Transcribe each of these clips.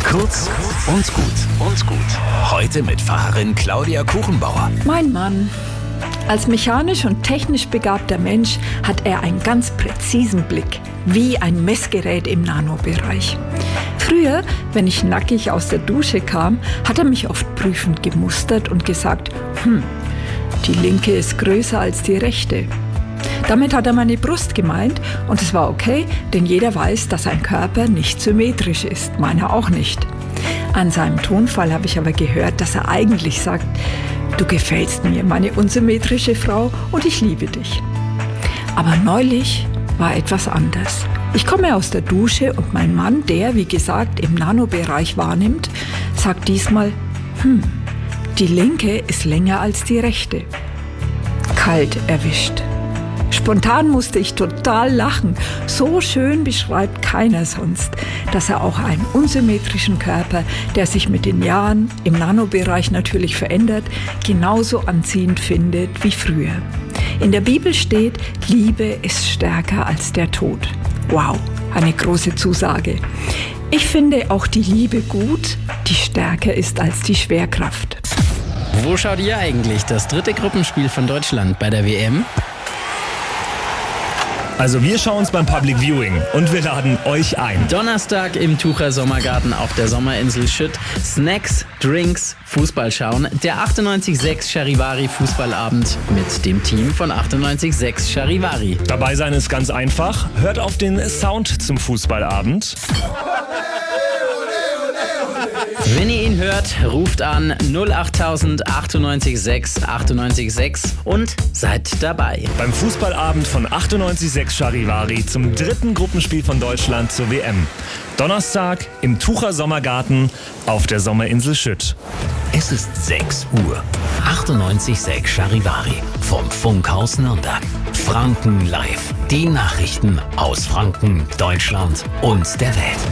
Kurz und gut. Heute mit Pfarrerin Claudia Kuchenbauer. Mein Mann. Als mechanisch und technisch begabter Mensch hat er einen ganz präzisen Blick, wie ein Messgerät im Nanobereich. Früher, wenn ich nackig aus der Dusche kam, hat er mich oft prüfend gemustert und gesagt, die linke ist größer als die rechte. Damit hat er meine Brust gemeint und es war okay, denn jeder weiß, dass ein Körper nicht symmetrisch ist, meiner auch nicht. An seinem Tonfall habe ich aber gehört, dass er eigentlich sagt, du gefällst mir, meine unsymmetrische Frau, und ich liebe dich. Aber neulich war etwas anders. Ich komme aus der Dusche und mein Mann, der, wie gesagt, im Nanobereich wahrnimmt, sagt diesmal, die linke ist länger als die rechte. Kalt erwischt. Spontan musste ich total lachen. So schön beschreibt keiner sonst, dass er auch einen unsymmetrischen Körper, der sich mit den Jahren im Nanobereich natürlich verändert, genauso anziehend findet wie früher. In der Bibel steht, Liebe ist stärker als der Tod. Wow, eine große Zusage. Ich finde auch die Liebe gut, die stärker ist als die Schwerkraft. Wo schaut ihr eigentlich das dritte Gruppenspiel von Deutschland bei der WM? Also wir schauen uns beim Public Viewing und wir laden euch ein. Donnerstag im Tucher Sommergarten auf der Sommerinsel Schütt. Snacks, Drinks, Fußball schauen. Der 98.6 Charivari Fußballabend mit dem Team von 98.6 Charivari. Dabei sein ist ganz einfach. Hört auf den Sound zum Fußballabend. Wenn ihr ihn hört, ruft an 08000 98.6 98.6 und seid dabei. Beim Fußballabend von 98.6 Charivari zum dritten Gruppenspiel von Deutschland zur WM. Donnerstag im Tucher Sommergarten auf der Sommerinsel Schütt. Es ist 6 Uhr. 98.6 Charivari vom Funkhaus Nürnberg. Franken live. Die Nachrichten aus Franken, Deutschland und der Welt.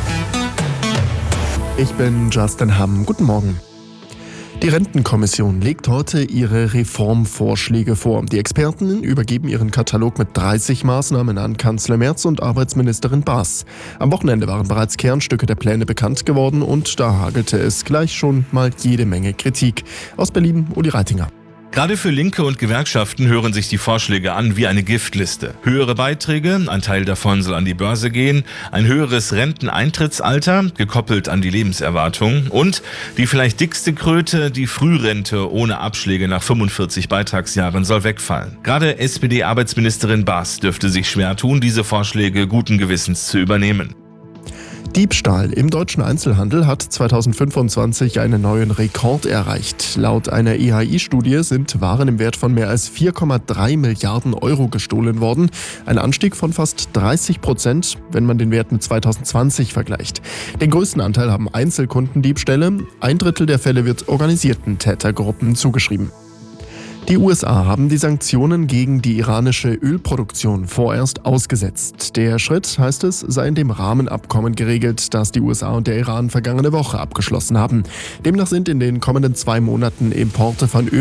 Ich bin Justin Hamm. Guten Morgen. Die Rentenkommission legt heute ihre Reformvorschläge vor. Die Experten übergeben ihren Katalog mit 30 Maßnahmen an Kanzler Merz und Arbeitsministerin Baas. Am Wochenende waren bereits Kernstücke der Pläne bekannt geworden und da hagelte es gleich schon mal jede Menge Kritik. Aus Berlin, Uli Reitinger. Gerade für Linke und Gewerkschaften hören sich die Vorschläge an wie eine Giftliste. Höhere Beiträge, ein Teil davon soll an die Börse gehen, ein höheres Renteneintrittsalter, gekoppelt an die Lebenserwartung und die vielleicht dickste Kröte, die Frührente ohne Abschläge nach 45 Beitragsjahren soll wegfallen. Gerade SPD-Arbeitsministerin Baas dürfte sich schwer tun, diese Vorschläge guten Gewissens zu übernehmen. Diebstahl im deutschen Einzelhandel hat 2025 einen neuen Rekord erreicht. Laut einer IHI-Studie sind Waren im Wert von mehr als 4,3 Milliarden Euro gestohlen worden. Ein Anstieg von fast 30%, wenn man den Wert mit 2020 vergleicht. Den größten Anteil haben Einzelkundendiebstähle. 1/3 der Fälle wird organisierten Tätergruppen zugeschrieben. Die USA haben die Sanktionen gegen die iranische Ölproduktion vorerst ausgesetzt. Der Schritt, heißt es, sei in dem Rahmenabkommen geregelt, das die USA und der Iran vergangene Woche abgeschlossen haben. Demnach sind in den kommenden 2 Monaten Importe von Öl